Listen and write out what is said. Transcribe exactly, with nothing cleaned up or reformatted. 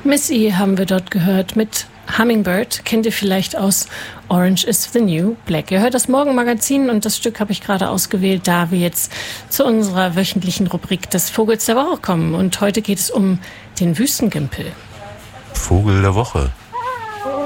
Missy haben wir dort gehört mit Hummingbird. Kennt ihr vielleicht aus Orange is the New Black. Ihr hört das Morgenmagazin und das Stück habe ich gerade ausgewählt, da wir jetzt zu unserer wöchentlichen Rubrik des Vogels der Woche kommen. Und heute geht es um den Wüstengimpel. Vogel der Woche.